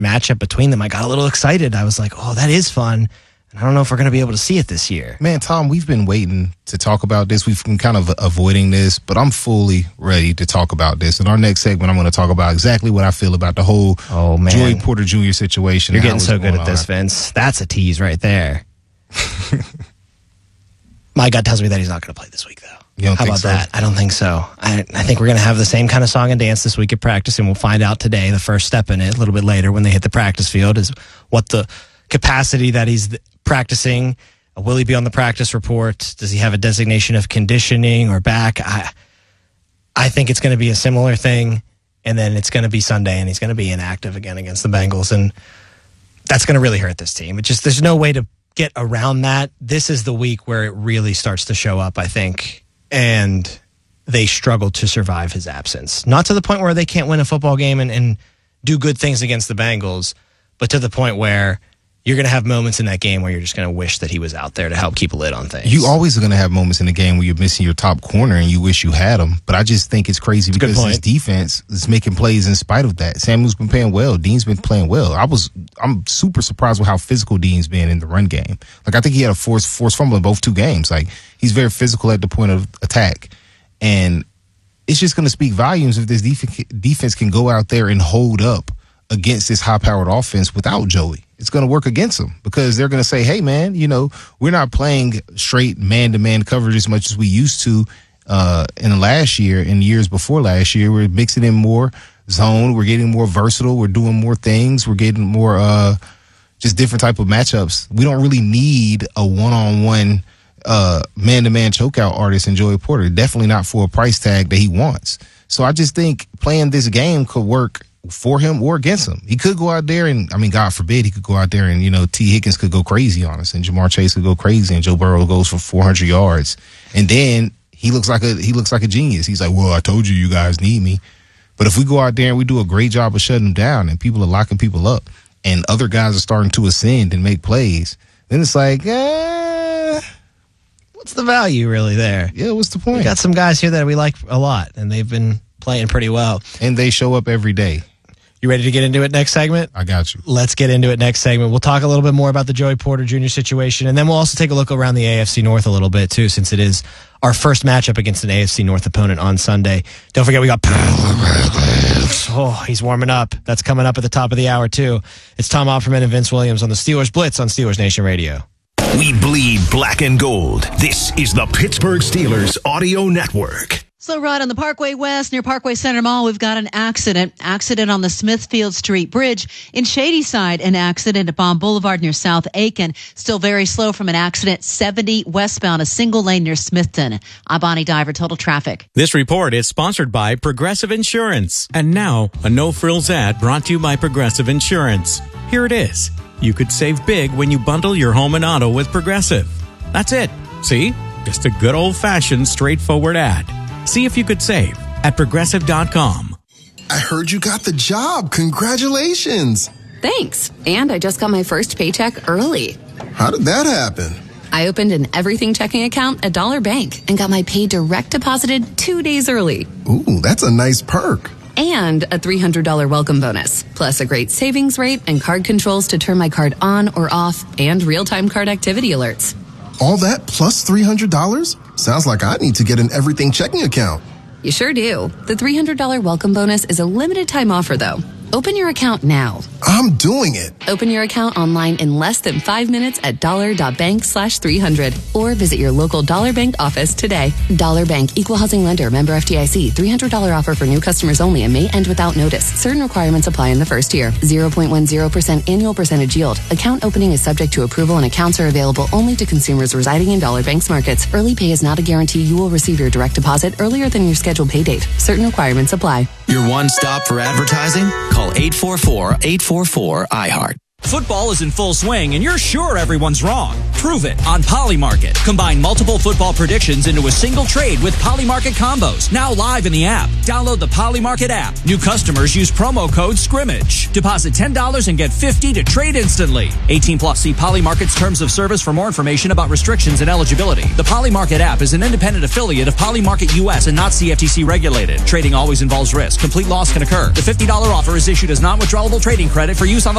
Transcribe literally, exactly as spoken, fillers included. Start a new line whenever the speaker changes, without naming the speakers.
matchup between them, I got a little excited. I was like, oh, that is fun. And I don't know if we're going to be able to see it this year.
Man, Tom, we've been waiting to talk about this. We've been kind of avoiding this, but I'm fully ready to talk about this. In our next segment, I'm going to talk about exactly what I feel about the whole
oh, man.
Joey Porter Junior situation.
You're getting so good at this, Vince. That's a tease right there. My gut tells me that he's not going to play this week, though.
You don't
How
think
about
so?
that? I don't think so. I, I think we're going to have the same kind of song and dance this week at practice, and we'll find out today, the first step in it, a little bit later when they hit the practice field, is what the capacity that he's practicing. Will he be on the practice report? Does he have a designation of conditioning or back? I, I think it's going to be a similar thing, and then it's going to be Sunday, and he's going to be inactive again against the Bengals, and that's going to really hurt this team. It just there's no way to get around that. This is the week where it really starts to show up, I think, and they struggle to survive his absence. Not to the point where they can't win a football game and, and do good things against the Bengals, but to the point where you're going to have moments in that game where you're just going to wish that he was out there to help keep a lid on things.
You always are going to have moments in the game where you're missing your top corner and you wish you had him. But I just think it's crazy because his defense is making plays in spite of that. Samuel's been playing well. Dean's been playing well. I was, I'm super surprised with how physical Dean's been in the run game. Like, I think he had a forced forced fumble in both two games. Like, he's very physical at the point of attack. And it's just going to speak volumes if this def- defense can go out there and hold up against this high-powered offense without Joey. It's going to work against them because they're going to say, hey, man, you know, we're not playing straight man-to-man coverage as much as we used to uh, in the last year, in years before last year. We're mixing in more zone. We're getting more versatile. We're doing more things. We're getting more uh, just different type of matchups. We don't really need a one-on-one uh, man-to-man chokeout artist in Joey Porter. Definitely not for a price tag that he wants. So I just think playing this game could work for him or against him. He could go out there and, I mean, God forbid, he could go out there and, you know, T. Higgins could go crazy on us and Jamar Chase could go crazy and Joe Burrow goes for four hundred yards. And then he looks like a, he looks like a genius. He's like, well, I told you, you guys need me. But if we go out there and we do a great job of shutting him down and people are locking people up and other guys are starting to ascend and make plays, then it's like, eh,
what's the value really there?
Yeah, what's the point?
We got some guys here that we like a lot and they've been playing pretty well.
And they show up every day.
You ready to get into it next segment?
I got you.
Let's get into it next segment. We'll talk a little bit more about the Joey Porter Junior situation, and then we'll also take a look around the A F C North a little bit, too, since it is our first matchup against an A F C North opponent on Sunday. Don't forget, we got... Oh, he's warming up. That's coming up at the top of the hour, too. It's Tom Opperman and Vince Williams on the Steelers Blitz on Steelers Nation Radio.
We bleed black and gold. This is the Pittsburgh Steelers Audio Network.
So right on the Parkway West near Parkway Center Mall, we've got an accident. Accident on the Smithfield Street Bridge. In Shadyside, an accident at Baum Boulevard near South Aiken. Still very slow from an accident. seventy westbound, a single lane near Smithton. I'm Bonnie Diver, Total Traffic.
This report is sponsored by Progressive Insurance. And now, a no-frills ad brought to you by Progressive Insurance. Here it is. You could save big when you bundle your home and auto with Progressive. That's it. See? Just a good old-fashioned, straightforward ad. See if you could save at progressive dot com.
I heard you got the job. Congratulations.
Thanks. And I just got my first paycheck early.
How did that happen?
I opened an everything checking account at Dollar Bank and got my pay direct deposited two days early.
Ooh, that's a nice perk.
And a three hundred dollars welcome bonus, plus a great savings rate and card controls to turn my card on or off, and real-time card activity alerts.
All that plus three hundred dollars? Sounds like I need to get an everything checking account.
You sure do. The three hundred dollars welcome bonus is a limited time offer, though. Open your account now.
I'm doing it.
Open your account online in less than five minutes at dollar.bank slash 300 or visit your local Dollar Bank office today. Dollar Bank, Equal Housing Lender, member F D I C. three hundred dollars offer for new customers only and may end without notice. Certain requirements apply in the first year. zero point one zero percent annual percentage yield. Account opening is subject to approval and accounts are available only to consumers residing in Dollar Bank's markets. Early pay is not a guarantee you will receive your direct deposit earlier than your scheduled pay date. Certain requirements apply.
Your one stop for advertising? Call eight four four, eight four four, I heart. Football is in full swing and you're sure everyone's wrong. Prove it on Polymarket. Combine multiple football predictions into a single trade with Polymarket combos. Now live in the app. Download the Polymarket app. New customers use promo code SCRIMMAGE. Deposit ten dollars and get fifty dollars to trade instantly. eighteen plus. See Polymarket's terms of service for more information about restrictions and eligibility. The Polymarket app is an independent affiliate of Polymarket U S and not C F T C regulated. Trading always involves risk. Complete loss can occur. The fifty dollars offer is issued as non-withdrawable trading credit for use on the